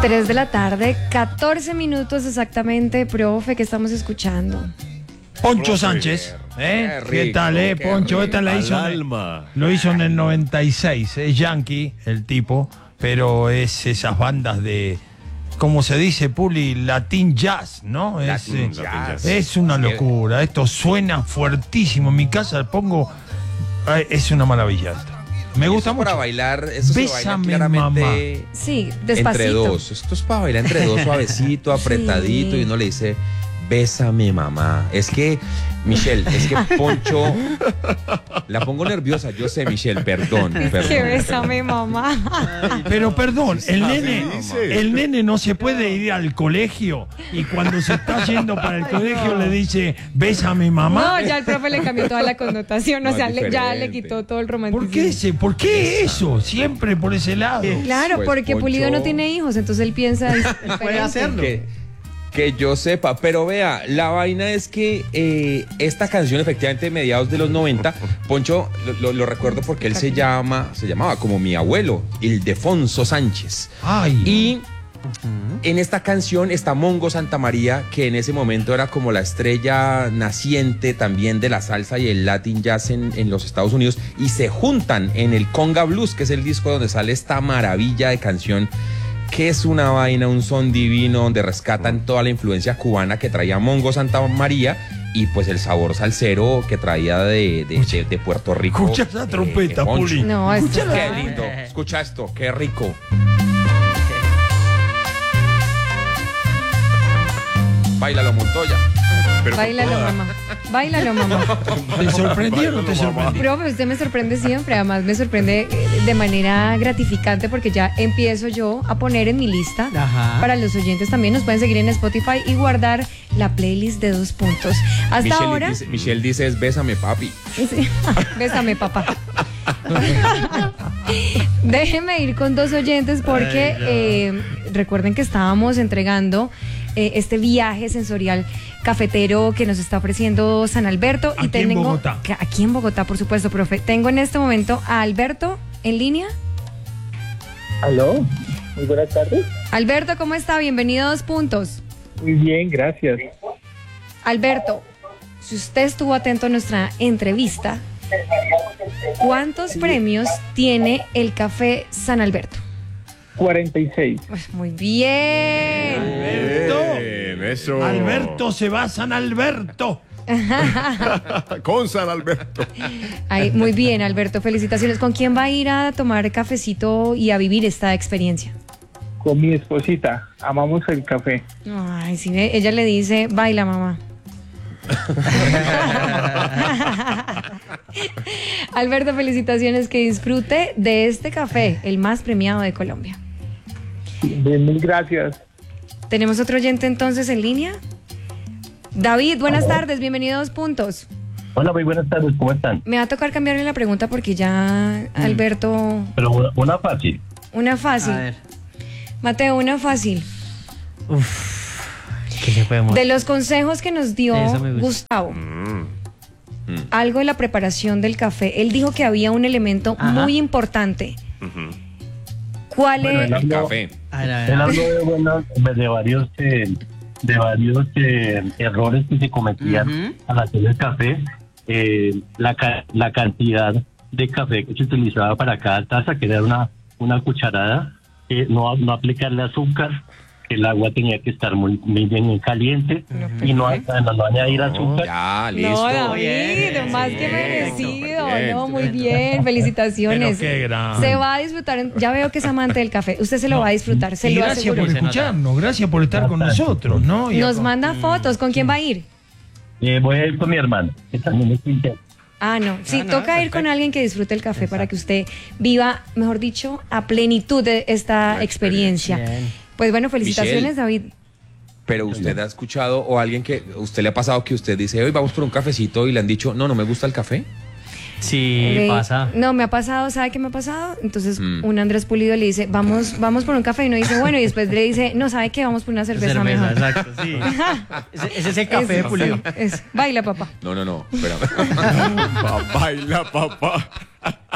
3 de la tarde, 14 minutos exactamente, profe, que estamos escuchando. Poncho Sánchez, Qué rico, ¿qué tal, Poncho? Esta la hizo lo hizo en el 96, es yankee el tipo, pero es esas bandas de, como se dice, Puli, Latin Jazz, ¿no? Latin Jazz. Es una locura, esto suena fuertísimo, en mi casa pongo, es una maravilla esto. Me gusta mucho. Para bailar, eso se baila Bésame, claramente mamá. Sí, despacito. entre dos. Esto es para bailar entre dos, suavecito, apretadito, Sí. y uno le dice, bésame, mamá. Es que, Michelle, es que Poncho, la pongo nerviosa, yo sé, Michelle, perdón. Que bésame, mamá. Pero perdón, el dice. nene no se puede ir al colegio y cuando se está yendo para el colegio le dice, bésame, mamá. No, ya el profe le cambió toda la connotación, No, o sea, es ya le diferente. quitó todo el romanticismo. ¿Por qué eso? Siempre por ese lado. Claro, Pues, porque Poncho- Pulido no tiene hijos, entonces él piensa Puede hacerlo. Que yo sepa, pero vea, la vaina es que esta canción, efectivamente, de mediados de los 90, Poncho, lo recuerdo porque él se llamaba como mi abuelo, Ildefonso Sánchez. Ay. Y en esta canción está Mongo Santamaría, que en ese momento era como la estrella naciente también de la salsa y el Latin Jazz en los Estados Unidos, y se juntan en el Conga Blues, que es el disco donde sale esta maravilla de canción, que es una vaina, un son divino, donde rescatan toda la influencia cubana que traía Mongo Santamaría y pues el sabor salsero que traía de Puerto Rico. Escucha esa trompeta, Poncho. Puli. No, esto Qué lindo. Escucha esto, qué rico. Báilalo, Montoya. Báilalo, mamá. Báilalo, mamá. ¿Te sorprendió o no te sorprendió? Profe, usted me sorprende siempre, además me sorprende de manera gratificante porque ya empiezo yo a poner en mi lista. Ajá. Para los oyentes también nos pueden seguir en Spotify y guardar la playlist de 2 puntos. Hasta ahora, Michelle dice es bésame, papi. sí, bésame, papá. Déjeme ir con 2 oyentes porque recuerden que estábamos entregando este viaje sensorial cafetero que nos está ofreciendo San Alberto. Aquí en Bogotá. Aquí en Bogotá, por supuesto, profe. Tengo en este momento a Alberto en línea. Aló, muy buenas tardes. Alberto, ¿cómo está? Bienvenido a 2 puntos. Muy bien, gracias. Alberto, si usted estuvo atento a nuestra entrevista, ¿cuántos premios tiene el café San Alberto? 46. Pues muy bien. Bien, eso. Alberto se va a San Alberto. Con San Alberto. Ay, muy bien, Alberto, felicitaciones. ¿Con quién va a ir a tomar cafecito y a vivir esta experiencia? Con mi esposita, amamos el café. Ay, sí, ella le dice, baila, mamá. Alberto, felicitaciones, que disfrute de este café, el más premiado de Colombia. Bien, mil gracias. ¿Tenemos otro oyente entonces en línea? David, buenas tardes, bienvenido a 2 puntos. Hola, muy buenas tardes, ¿cómo están? Me va a tocar cambiarle la pregunta porque ya, Alberto, Pero una fácil. una fácil. A ver. Mateo, una fácil. ¿Qué le podemos? De los consejos que nos dio Eso me gusta. Gustavo, algo de la preparación del café. Él dijo que había un elemento Ajá. muy importante. ¿Cuál Bueno, es? El café. A ver, a Él ver. habló de varios errores que se cometían Ujú. al hacer el café. La cantidad de café que se utilizaba para cada taza, que era una cucharada, no aplicarle azúcar, que el agua tenía que estar muy bien caliente y no añadir azúcar. Ya, listo. No, David, Bien, más que bien, merecido. bien. No, muy bien, felicitaciones. Pero qué grande. Se va a disfrutar. Ya veo que es amante del café. Usted se lo va a disfrutar, se Y lo gracias aseguro. por escucharnos, gracias por estar con nosotros, ¿no? Y Nos acá- manda fotos. ¿Con quién va a ir? Voy a ir con mi hermana, que también es quintero. Ah, no. Sí, no, toca ir perfecto. con alguien que disfrute el café para que usted viva, mejor dicho, a plenitud de esta experiencia. Bien. Pues bueno, felicitaciones, Michelle. David. Pero usted ha escuchado o alguien que usted le ha pasado que usted dice, hoy vamos por un cafecito y le han dicho, no me gusta el café. Sí, pasa. No, me ha pasado, ¿sabe qué me ha pasado? Entonces, un Andrés Pulido le dice, vamos por un café, y uno dice, bueno, y después le dice, no, ¿sabe qué? Vamos por una cerveza, mejor. exacto, sí. Ese es el café de Eso, Pulido. sí, eso. Baila, papá. No, espérame. Baila, papá.